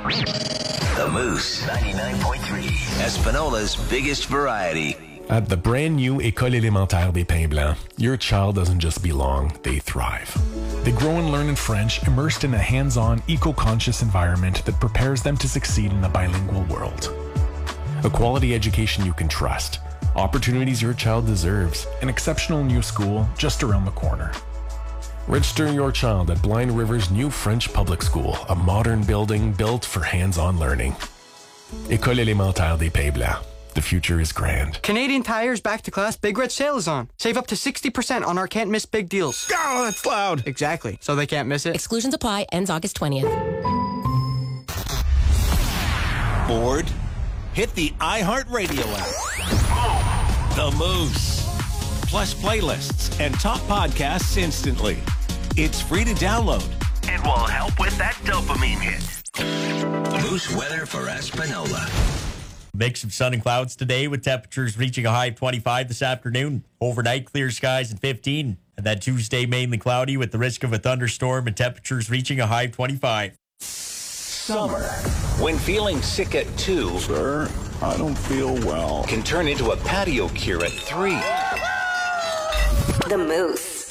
The Moose 99.3, Espinola's biggest variety. At the brand new École élémentaire des Pins Blancs, your child doesn't just belong, they thrive. They grow and learn in French, immersed in a hands-on, eco-conscious environment that prepares them to succeed in a bilingual world. A quality education you can trust, opportunities your child deserves, an exceptional new school just around the corner. Register your child at Blind River's new French public school, a modern building built for hands-on learning. École élémentaire des Pins Blancs. The future is grand. Canadian Tire's Back to Class Big Red Sale is on. Save up to 60% on our can't miss big deals. Oh, that's loud. Exactly. So they can't miss it. Exclusions apply. Ends August 20th. Bored? Hit the iHeartRadio app. The Moose. Plus playlists and top podcasts instantly. It's free to download. It will help with that dopamine hit. Moose weather for Espinola. Mix of sun and clouds today with temperatures reaching a high of 25 this afternoon. Overnight, clear skies and 15. And then Tuesday, mainly cloudy with the risk of a thunderstorm and temperatures reaching a high of 25. Summer, when feeling sick at 2, Sir, I don't feel well. can turn into a patio cure at 3. The Moose.